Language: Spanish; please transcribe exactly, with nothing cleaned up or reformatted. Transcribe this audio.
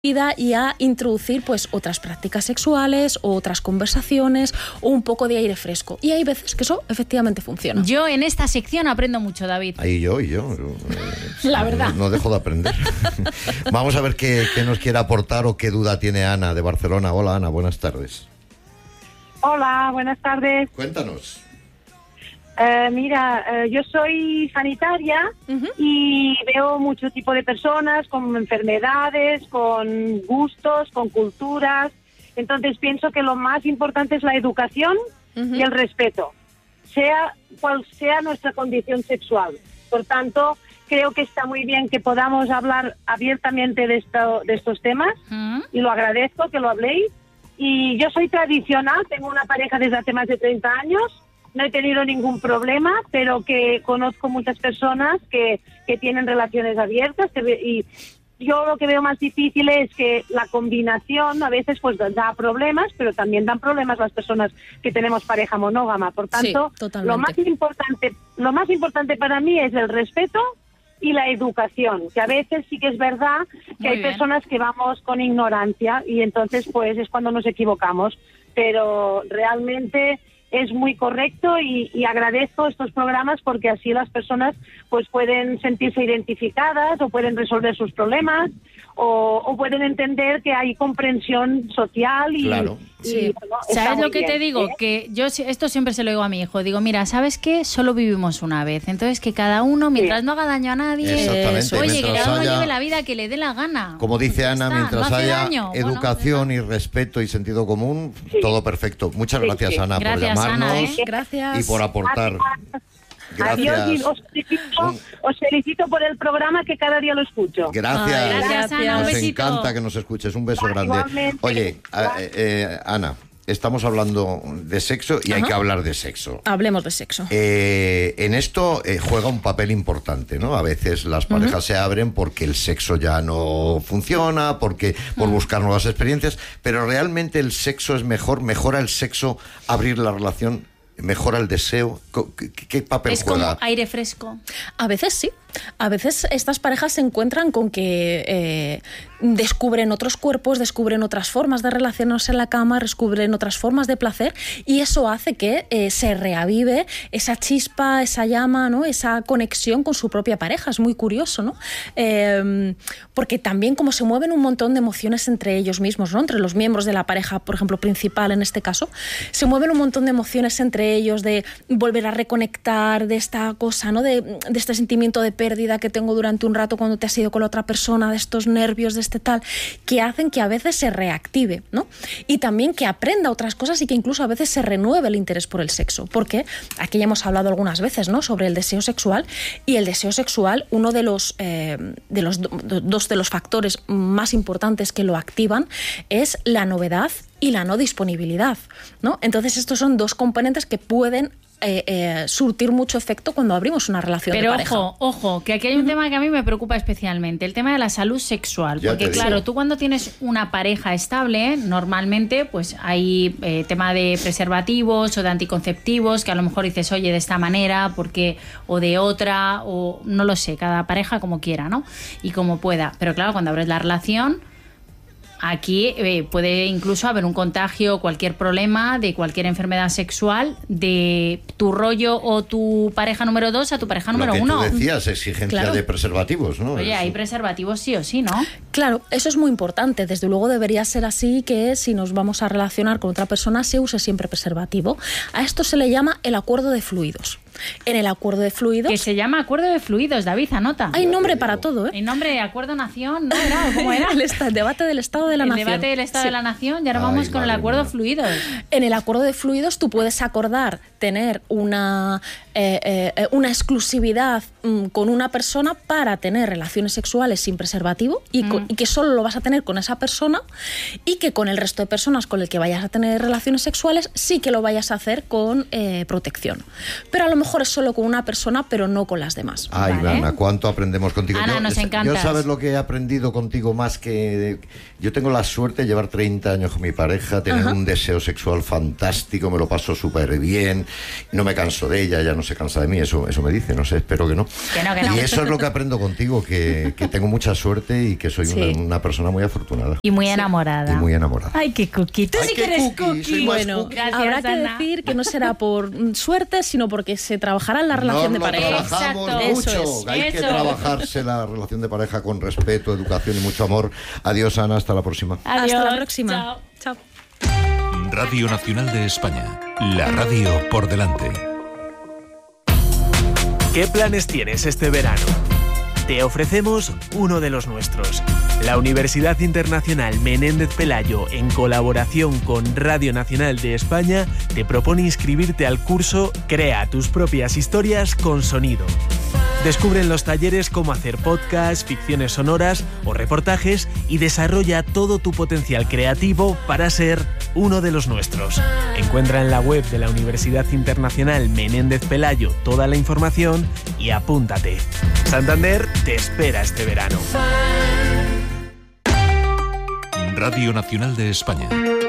y a introducir pues otras prácticas sexuales o otras conversaciones o un poco de aire fresco. Y hay veces que eso efectivamente funciona. Yo en esta sección aprendo mucho, David. Ahí yo y yo. Eh, La verdad. No, no dejo de aprender. Vamos a ver qué, qué nos quiere aportar o qué duda tiene Ana de Barcelona. Hola, Ana, buenas tardes. Hola, buenas tardes. Cuéntanos. Eh, mira, eh, yo soy sanitaria uh-huh. y veo mucho tipo de personas con enfermedades, con gustos, con culturas. Entonces pienso que lo más importante es la educación uh-huh. y el respeto, sea cual sea nuestra condición sexual. Por tanto, creo que está muy bien que podamos hablar abiertamente de, esto, de estos temas uh-huh. y lo agradezco que lo habléis. Y yo soy tradicional, tengo una pareja desde hace más de treinta años. No he tenido ningún problema, pero que conozco muchas personas que, que tienen relaciones abiertas y yo lo que veo más difícil es que la combinación a veces pues da problemas, pero también dan problemas las personas que tenemos pareja monógama. Por tanto, sí, lo más importante, lo más importante para mí es el respeto y la educación, que a veces sí que es verdad que Muy hay bien. personas que vamos con ignorancia y entonces pues es cuando nos equivocamos, pero realmente es muy correcto y, y agradezco estos programas porque así las personas pues pueden sentirse identificadas o pueden resolver sus problemas o, o pueden entender que hay comprensión social y... Claro. y, Sí. bueno, ¿Sabes lo que bien, te digo? ¿eh? Que yo esto siempre se lo digo a mi hijo. Digo, mira, ¿sabes qué? Solo vivimos una vez. Entonces que cada uno, mientras Sí. no haga daño a nadie, Exactamente, oye, que mientras cada uno haya- lleve la vida que le dé la gana. Como dice Ya Ana, está, mientras no hace haya daño. Bueno, educación y respeto y sentido común, Sí. todo perfecto. Muchas Sí, gracias, sí. Ana, Gracias, por llamarnos Ana, ¿eh? Gracias. y por aportar. Adiós y Gracias. os felicito, os felicito por el programa que cada día lo escucho. Gracias. Ay, Gracias, Ana, un Nos besito. encanta que nos escuches. Un beso Vale, grande. igualmente. Oye, a- eh, Ana, estamos hablando de sexo y hay Ajá. que hablar de sexo. Hablemos de sexo. Eh, en esto eh, juega un papel importante, ¿no? A veces las parejas uh-huh. se abren porque el sexo ya no funciona, porque por uh-huh. buscar nuevas experiencias, pero realmente el sexo es mejor, mejora el sexo abrir la relación, mejora el deseo. ¿Qué, qué papel Es juega? como aire fresco. A veces sí. A veces estas parejas se encuentran con que eh, descubren otros cuerpos, descubren otras formas de relacionarse en la cama, descubren otras formas de placer y eso hace que eh, se reavive esa chispa, esa llama, ¿no? Esa conexión con su propia pareja. Es muy curioso, ¿no? Eh, porque también como se mueven un montón de emociones entre ellos mismos, ¿no? Entre los miembros de la pareja, por ejemplo, principal en este caso, se mueven un montón de emociones entre ellos, de volver a reconectar, de esta cosa, ¿no? De, de este sentimiento de pérdida que tengo durante un rato cuando te has ido con la otra persona, de estos nervios, de este tal, que hacen que a veces se reactive, ¿no? Y también que aprenda otras cosas y que incluso a veces se renueve el interés por el sexo, porque aquí ya hemos hablado algunas veces, ¿no? Sobre el deseo sexual y el deseo sexual, uno de los, eh, de los do, dos de los factores más importantes que lo activan es la novedad y la no disponibilidad, ¿no? Entonces estos son dos componentes que pueden Eh, eh, surtir mucho efecto cuando abrimos una relación Pero de pareja. ojo, ojo, que aquí hay un uh-huh. tema que a mí me preocupa especialmente, el tema de la salud sexual. Ya Porque claro, digo. tú cuando tienes una pareja estable, normalmente pues hay eh, tema de preservativos o de anticonceptivos, que a lo mejor dices, oye, de esta manera, porque o de otra, o no lo sé, cada pareja como quiera, ¿no? Y como pueda. Pero claro, cuando abres la relación, aquí eh, puede incluso haber un contagio, cualquier problema de cualquier enfermedad sexual de tu rollo o tu pareja número dos a tu pareja número Lo que uno. tú decías, exigencia Claro. de preservativos, ¿no? Oye, Eso. hay preservativos sí o sí, ¿no? Claro, eso es muy importante. Desde luego debería ser así, que si nos vamos a relacionar con otra persona se use siempre preservativo. A esto se le llama el acuerdo de fluidos. En el acuerdo de fluidos Que se llama acuerdo de fluidos, David, anota. hay nombre para todo, ¿eh? El nombre de acuerdo nación, ¿no era? ¿Cómo era? El esta- debate del Estado de la El Nación. debate del Estado Sí. de la Nación y ahora Ay, vamos con el madre acuerdo mía. fluidos. En el acuerdo de fluidos tú puedes acordar tener una, eh, eh, una exclusividad mm, con una persona para tener relaciones sexuales sin preservativo y, con- Mm. y que solo lo vas a tener con esa persona y que con el resto de personas con el que vayas a tener relaciones sexuales sí que lo vayas a hacer con eh, protección. Pero a lo mejor es solo con una persona, pero no con las demás. Ay, Vale. Ana, cuánto aprendemos contigo. Ana, nos yo encantas. sabes lo que he aprendido contigo más que... Yo tengo la suerte de llevar treinta años con mi pareja, tener Ajá. un deseo sexual fantástico, me lo paso súper bien, no me canso de ella, ella no se cansa de mí, eso, eso me dice, no sé, espero que no. Que no, que no. Y eso es lo que aprendo contigo, que, que tengo mucha suerte y que soy Sí. una, una persona muy afortunada. Y muy enamorada. Y muy enamorada. Ay, qué cookie. Tú Ay, sí qué que eres cookie, cookie. soy más Bueno, cookie. Gracias, habrá que Ana. decir que no será por mm, suerte, sino porque se trabajará en la relación Nos de lo pareja. trabajamos Exacto. mucho. Eso es. Hay que Eso. trabajarse la relación de pareja con respeto, educación y mucho amor. Adiós, Ana, hasta la próxima. Adiós. Hasta la próxima. Chao. Chao. Radio Nacional de España. La radio por delante. ¿Qué planes tienes este verano? Te ofrecemos uno de los nuestros. La Universidad Internacional Menéndez Pelayo, en colaboración con Radio Nacional de España, te propone inscribirte al curso Crea tus propias historias con sonido. Descubre en los talleres cómo hacer podcasts, ficciones sonoras o reportajes y desarrolla todo tu potencial creativo para ser uno de los nuestros. Encuentra en la web de la Universidad Internacional Menéndez Pelayo toda la información y apúntate. Santander te espera este verano. Radio Nacional de España.